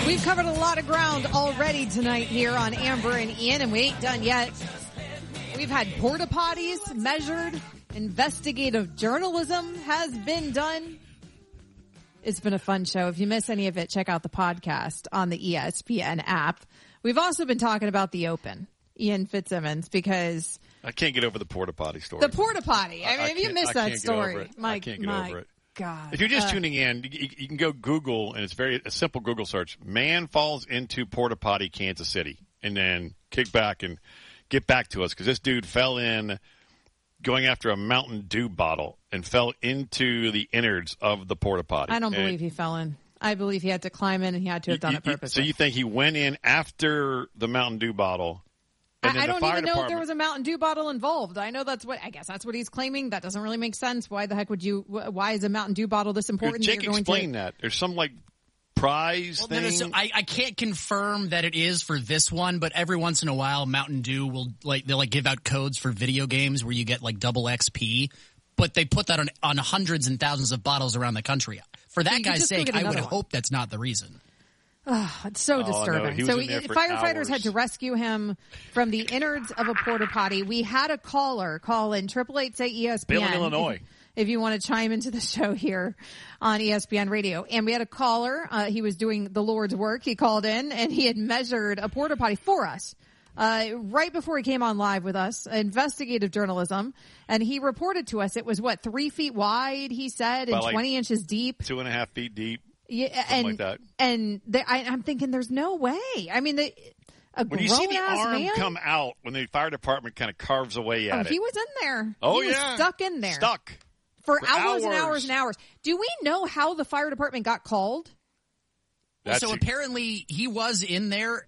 We've covered a lot of ground already tonight here on Amber and Ian, and we ain't done yet. We've had porta potties measured. Investigative journalism has been done. It's been a fun show. If you miss any of it, check out the podcast on the ESPN app. We've also been talking about the Open, Ian Fitzsimmons, because I can't get over the porta potty story. The porta potty. I mean, if you missed that story, I can't get over it. God. If you're just tuning in, you can go Google, and it's a simple Google search. Man falls into porta potty, Kansas City, and then kick back and get back to us, because this dude fell in going after a Mountain Dew bottle and fell into the innards of the porta potty. I don't believe he fell in. I believe he had to climb in, and he had to have done it purposely. So you think he went in after the Mountain Dew bottle? I don't even know if there was a Mountain Dew bottle involved. I guess that's what he's claiming. That doesn't really make sense. Why the heck why is a Mountain Dew bottle this important? Jake, explain that. There's some prize thing. No, so I can't confirm that it is for this one, but every once in a while Mountain Dew will they'll give out codes for video games where you get double XP, but they put that on hundreds and thousands of bottles around the country. For that guy's sake, I would hope that's not the reason. Oh, it's so disturbing. No, so firefighters had to rescue him from the innards of a porta potty. We had a caller call in 888-SAY-ESPN. Bill in Illinois. If you want to chime into the show here on ESPN Radio. And we had a caller. He was doing the Lord's work. He called in and he had measured a porta potty for us. Right before he came on live with us, investigative journalism, and he reported to us it was 3 feet wide, he said, and 20 inches deep. 2.5 feet deep. Yeah, something like that. And I'm thinking, there's no way. I mean, when you see the arm come out, when the fire department kind of carves away at it. He was in there. Oh, he was stuck in there. Stuck. For hours and hours and hours. Do we know how the fire department got called? So apparently he was in there